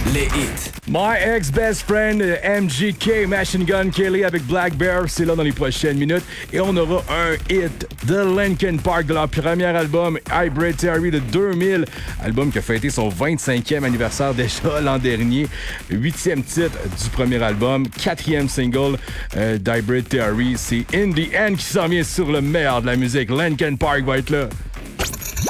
Les hits. My Ex-Best Friend, MGK, Machine Gun Kelly avec Black Bear, c'est là dans les prochaines minutes. Et on aura un hit de Linkin Park de leur premier album, Hybrid Theory de 2000. Album qui a fêté son 25e anniversaire déjà l'an dernier. 8e titre du premier album, 4e single d'Hybrid Theory. C'est In The End qui s'en vient sur le meilleur de la musique. Linkin Park va être là.